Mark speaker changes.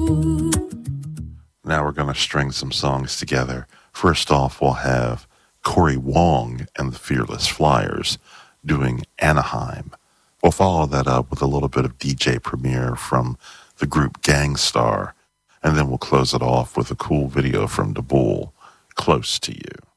Speaker 1: Now we're going to string some songs together. First off, we'll have Corey Wong and the Fearless Flyers doing Anaheim. We'll follow that up with a little bit of DJ Premier from the group Gang Starr, and then we'll close it off with a cool video from DeBool, Close to You.